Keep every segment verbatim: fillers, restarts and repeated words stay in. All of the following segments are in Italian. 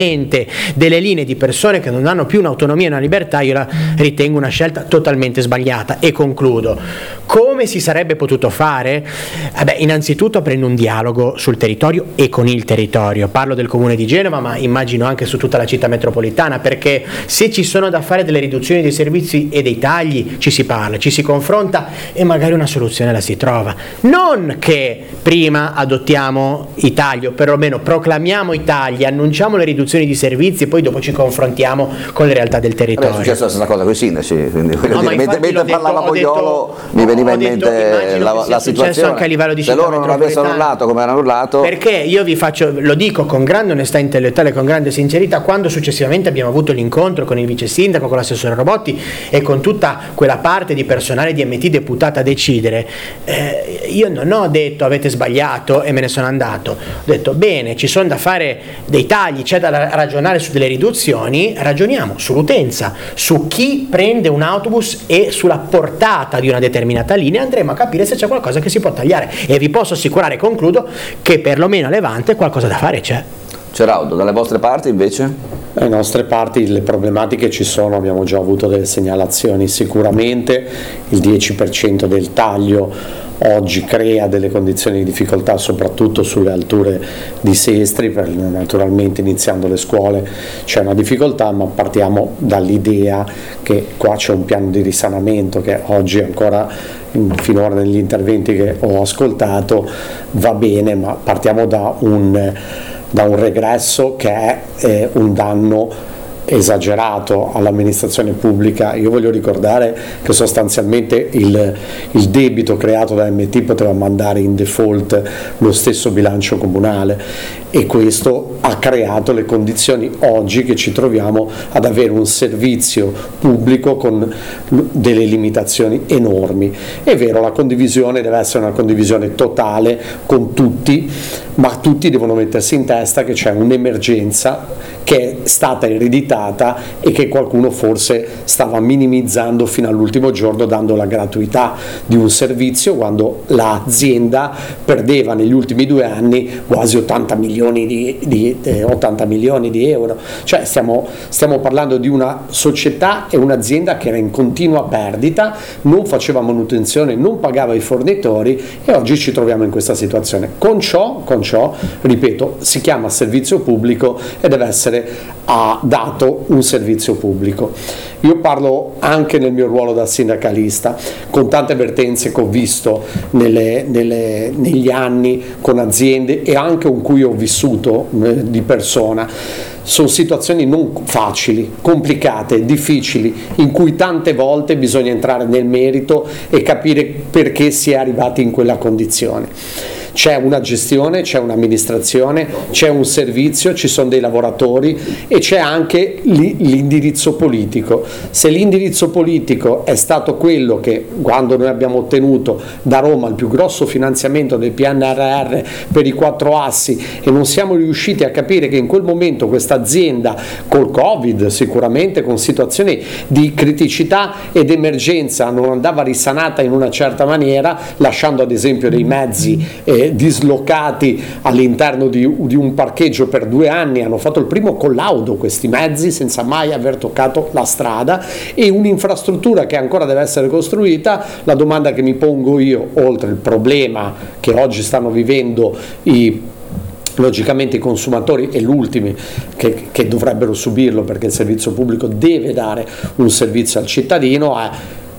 delle linee di persone che non hanno più un'autonomia e una libertà, io la ritengo una scelta totalmente sbagliata. E concludo. Come si sarebbe potuto fare? Eh beh, innanzitutto aprendo un dialogo sul territorio e con il territorio. Parlo del comune di Genova, ma immagino anche su tutta la città metropolitana, perché se ci sono da fare delle riduzioni dei servizi e dei tagli, ci si parla, ci si confronta e magari una soluzione la si trova. Non che prima adottiamo i tagli, o perlomeno proclamiamo i tagli, annunciamo le riduzioni di servizi e poi dopo ci confrontiamo con le realtà del territorio. Vabbè, è successa la stessa cosa con i sindaci, quindi no, dire, mentre, mentre parlava Boiolo mi veniva in mente detto, la, la situazione anche a livello di se loro non avessero urlato come hanno urlato, perché io vi faccio, lo dico con grande onestà intellettuale, con grande sincerità, quando successivamente abbiamo avuto l'incontro con il vice sindaco, con l'assessore Robotti e con tutta quella parte di personale di M T deputata a decidere, eh, io non ho detto avete sbagliato e me ne sono andato, ho detto bene, ci sono da fare dei tagli, c'è da ragionare su delle riduzioni, ragioniamo sull'utenza, su chi prende un autobus e sulla portata di una determinata linea, andremo a capire se c'è qualcosa che si può tagliare e vi posso assicurare, concludo, che perlomeno a Levante qualcosa da fare c'è. Ceraudo, dalle vostre parti invece? Dalle nostre parti le problematiche ci sono, abbiamo già avuto delle segnalazioni, sicuramente il dieci per cento del taglio oggi crea delle condizioni di difficoltà soprattutto sulle alture di Sestri, per, naturalmente iniziando le scuole c'è una difficoltà, ma partiamo dall'idea che qua c'è un piano di risanamento che oggi ancora finora negli interventi che ho ascoltato va bene, ma partiamo da un, da un regresso che è eh, un danno esagerato all'amministrazione pubblica. Io voglio ricordare che sostanzialmente il, il debito creato da M T poteva mandare in default lo stesso bilancio comunale e questo ha creato le condizioni oggi che ci troviamo ad avere un servizio pubblico con delle limitazioni enormi. È vero, la condivisione deve essere una condivisione totale con tutti, ma tutti devono mettersi in testa che c'è un'emergenza che è stata ereditata e che qualcuno forse stava minimizzando fino all'ultimo giorno, dando la gratuità di un servizio quando l'azienda perdeva negli ultimi due anni quasi ottanta milioni di, di, eh, ottanta milioni di euro. Cioè stiamo, stiamo parlando di una società e un'azienda che era in continua perdita, non faceva manutenzione, non pagava i fornitori e oggi ci troviamo in questa situazione. Con ciò, con ciò ripeto, si chiama servizio pubblico e deve essere ha dato un servizio pubblico. Io parlo anche nel mio ruolo da sindacalista, con tante vertenze che ho visto nelle, nelle, negli anni con aziende e anche con cui ho vissuto eh, di persona. Sono situazioni non facili, complicate, difficili, in cui tante volte bisogna entrare nel merito e capire perché si è arrivati in quella condizione. C'è una gestione, c'è un'amministrazione, c'è un servizio, ci sono dei lavoratori e c'è anche l'indirizzo politico. Se l'indirizzo politico è stato quello che quando noi abbiamo ottenuto da Roma il più grosso finanziamento del P N R R per i quattro assi e non siamo riusciti a capire che in quel momento questa azienda col Covid, sicuramente con situazioni di criticità ed emergenza, non andava risanata in una certa maniera, lasciando ad esempio dei mezzi eh, dislocati all'interno di, di un parcheggio per due anni, hanno fatto il primo collaudo questi mezzi senza mai aver toccato la strada e un'infrastruttura che ancora deve essere costruita. La domanda che mi pongo io, oltre il problema che oggi stanno vivendo i logicamente i consumatori e gli ultimi che, che dovrebbero subirlo, perché il servizio pubblico deve dare un servizio al cittadino, è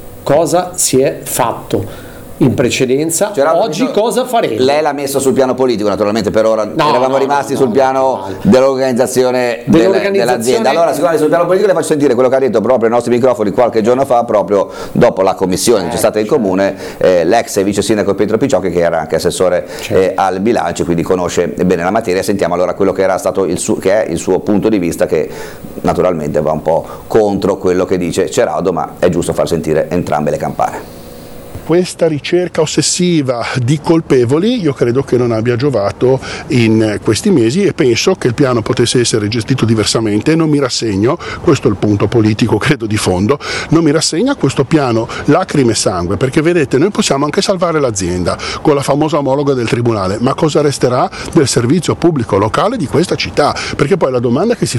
cosa si è fatto in precedenza, Gerardo, oggi cosa faremo? Lei l'ha messo sul piano politico naturalmente, per ora no, eravamo no, rimasti no, sul no, piano no, no. dell'organizzazione, dell'organizzazione dell'azienda. Allora, siccome sul piano politico le faccio sentire quello che ha detto proprio ai nostri microfoni qualche giorno fa, proprio dopo la commissione eh, che c'è stata in comune, eh, l'ex vice sindaco Pietro Picciocchi, che era anche assessore certo. eh, al bilancio, quindi conosce bene la materia. Sentiamo allora quello che era stato il suo, che è il suo punto di vista, che naturalmente va un po' contro quello che dice Ceraudo, ma è giusto far sentire entrambe le campane. Questa ricerca ossessiva di colpevoli io credo che non abbia giovato in questi mesi e penso che il piano potesse essere gestito diversamente. Non mi rassegno, questo è il punto politico credo di fondo, non mi rassegno a questo piano lacrime e sangue, perché vedete noi possiamo anche salvare l'azienda con la famosa omologa del tribunale, ma cosa resterà del servizio pubblico locale di questa città? Perché poi la domanda che si